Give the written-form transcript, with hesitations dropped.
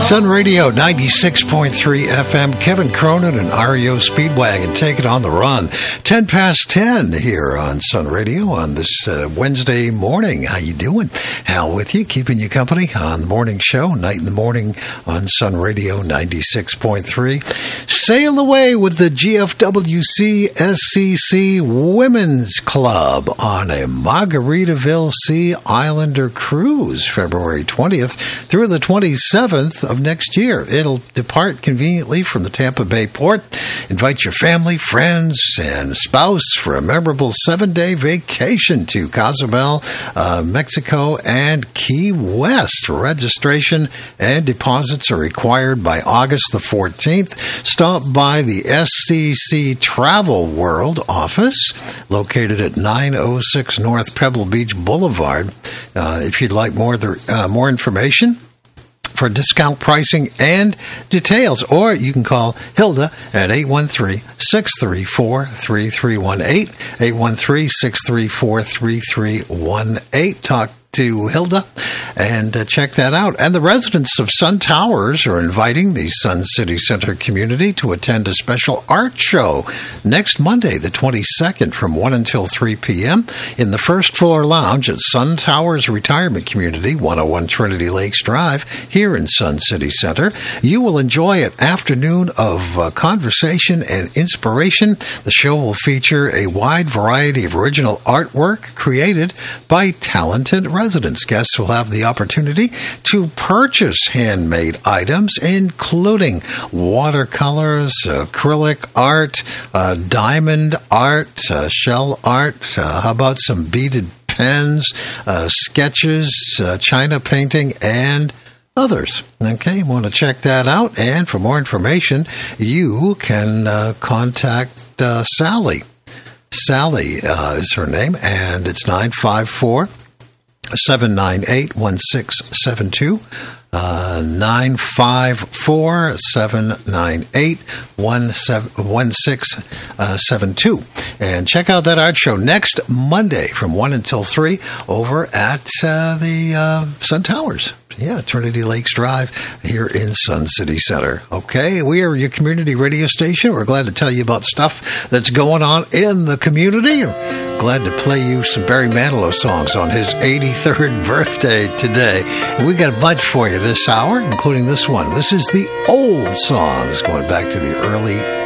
Sun Radio 96.3 FM. Kevin Cronin and REO Speedwagon take it on the run. 10 past 10 here on Sun Radio on this Wednesday morning. How you doing? Hal with you, keeping you company on the morning show, Night in the Morning on Sun Radio 96.3. Sail away with the GFWC SCC Women's Club on a Margaritaville Sea Islander cruise, February 20th through the 27th of next year. It'll depart conveniently from the Tampa Bay port. Invite your family, friends, and spouse for a memorable 7-day vacation to Cozumel, Mexico, and Key West. Registration and deposits are required by August the 14th. Stop by the SCC Travel World office located at 906 North Pebble Beach Boulevard. If you'd like more information for discount pricing and details, or you can call Hilda at 813-634-3318, 813-634-3318. Talk to Hilda and check that out. And the residents of Sun Towers are inviting the Sun City Center community to attend a special art show next Monday, the 22nd, from 1 until 3 p.m. in the first floor lounge at Sun Towers Retirement Community, 101 Trinity Lakes Drive, here in Sun City Center. You will enjoy an afternoon of conversation and inspiration. The show will feature a wide variety of original artwork created by talented residents. Guests will have the opportunity to purchase handmade items, including watercolors, acrylic art, diamond art, shell art. How about some beaded pens, sketches, china painting, and others. Okay, you want to check that out. And for more information, you can contact Sally. Sally is her name, and it's 954-798-1672, 954-798-1672. And check out that art show next Monday from 1 until 3 over at the Sun Towers. Yeah, Trinity Lakes Drive here in Sun City Center. Okay, we are your community radio station. We're glad to tell you about stuff that's going on in the community. Glad to play you some Barry Manilow songs on his 83rd birthday today. And we got a bunch for you this hour, including this one. This is the old songs going back to the early